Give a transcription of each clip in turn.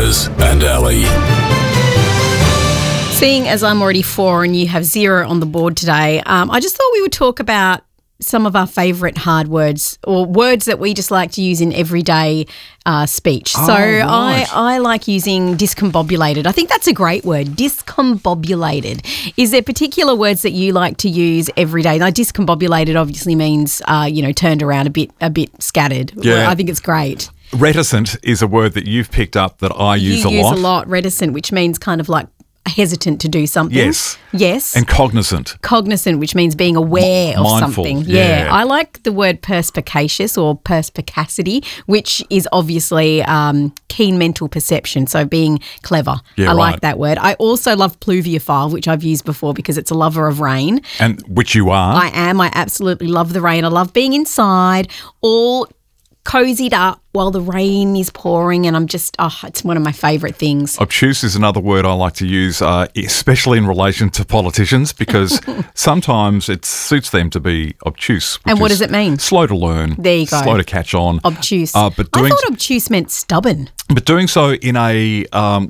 Furs and Ali. Seeing as I'm already 4 and you have 0 on the board today, I just thought we would talk about some of our favourite hard words or words that we just like to use in everyday speech. Right. I like using discombobulated. I think that's a great word, discombobulated. Is there particular words that you like to use every day? Now, discombobulated obviously means, turned around a bit scattered. Yeah. I think it's great. Reticent is a word that you've picked up that I use a lot. You use a lot, reticent, which means kind of like hesitant to do something. Yes. And cognizant. Cognizant, which means being aware of Mindful, something. yeah. I like the word perspicacious or perspicacity, which is obviously keen mental perception, so being clever. Yeah, I like right. that word. I also love pluviophile, which I've used before because it's a lover of rain. And which you are. I am. I absolutely love the rain. I love being inside, all cozied up while the rain is pouring, and I'm just, it's one of my favourite things. Obtuse is another word I like to use, especially in relation to politicians, because sometimes it suits them to be obtuse. And what does it mean? Slow to learn. There you go. Slow to catch on. Obtuse. But I thought obtuse meant stubborn. But doing so in a,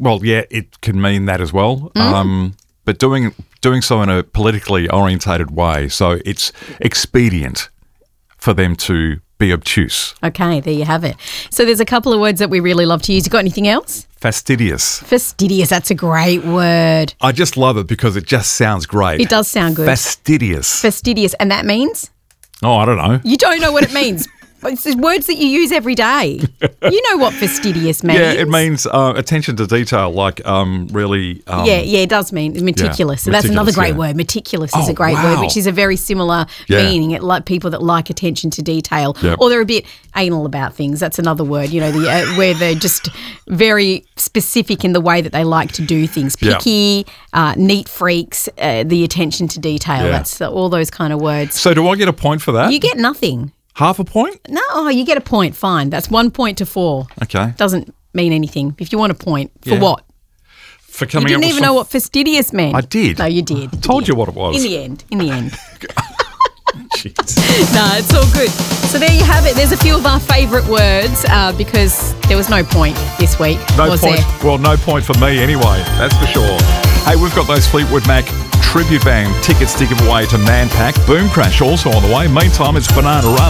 it can mean that as well. But doing so in a politically orientated way, so it's expedient for them to be obtuse. Okay, there you have it. So there's a couple of words that we really love to use. You got anything else? Fastidious. Fastidious, that's a great word. I just love it because it just sounds great. It does sound good. Fastidious. Fastidious, and that means? I don't know. You don't know what it means. It's the words that you use every day. You know what fastidious means. Yeah, it means attention to detail, like really... it does mean meticulous. So that's another great word. Meticulous is a great word, which is a very similar meaning. It like people that like attention to detail. Yep. Or they're a bit anal about things. That's another word, where they're just very specific in the way that they like to do things. Picky, neat freaks, the attention to detail. Yeah. That's all those kind of words. So do I get a point for that? You get nothing. Half a point? No, you get a point. Fine. That's 1 point to 4. Okay. Doesn't mean anything. If you want a point, for what? For You coming didn't up with even know what fastidious meant. I did. No, you did. I told you what it was. In the end. Jeez. No, it's all good. So there you have it. There's a few of our favourite words because there was no point this week. No was point. there? Well, no point for me anyway. That's for sure. Hey, we've got those Fleetwood Mac tribute band tickets to give away to Man Pack. Boom Crash also on the way. Meantime, it's Banana Run.